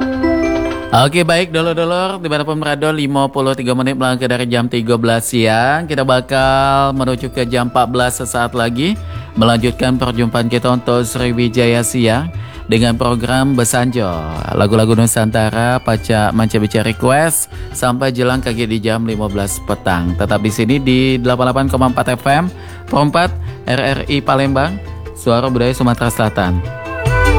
Oke baik dulur-dulur dimanapun berada 53 menit melangkah dari jam 13 siang. Kita bakal menuju ke jam 14 sesaat lagi, melanjutkan perjumpaan kita untuk Sriwijaya siang dengan program Besanjo lagu-lagu Nusantara Manca Bicara Request sampai jelang kaki di jam 15 petang. Tetap di sini di 88,4 FM Perempat RRI Palembang, Suara Budaya Sumatera Selatan.